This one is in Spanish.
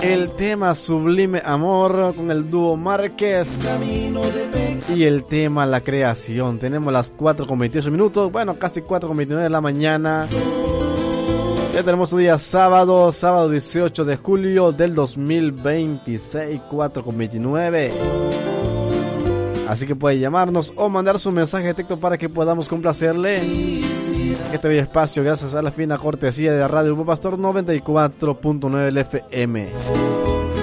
el tema Sublime Amor con el dúo Márquez y el tema La Creación. Tenemos las 4:28, bueno, casi 4:29 de la mañana. Ya tenemos un día sábado 18 de julio del 2026, 4:29. Así que puede llamarnos o mandar su mensaje de texto para que podamos complacerle este bello espacio, gracias a la fina cortesía de Radio Buen Pastor 94.9 FM.